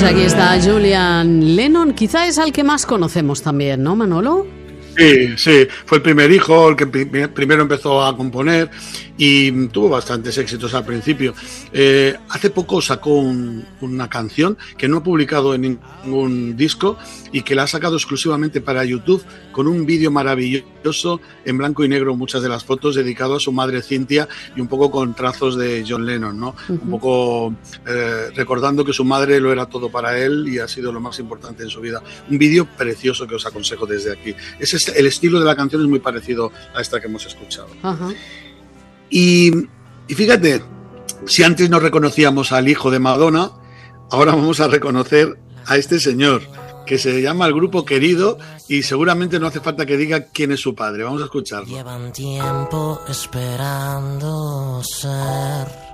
Pues aquí está Julian Lennon, quizá es al que más conocemos también, ¿no, Manolo? Sí, fue el primer hijo, el que primero empezó a componer y tuvo bastantes éxitos al principio. Hace poco sacó una canción que no ha publicado en ningún disco y que la ha sacado exclusivamente para YouTube con un vídeo maravilloso en blanco y negro, muchas de las fotos dedicado a su madre Cynthia y un poco con trazos de John Lennon, ¿no? Un poco recordando que su madre lo era todo para él y ha sido lo más importante en su vida. Un vídeo precioso que os aconsejo desde aquí. El estilo de la canción es muy parecido a esta que hemos escuchado. Y fíjate, si antes no reconocíamos al hijo de Madonna, ahora vamos a reconocer a este señor, que se llama El Grupo Querido, y seguramente no hace falta que diga quién es su padre. Vamos a escucharlo. Llevan tiempo esperando ser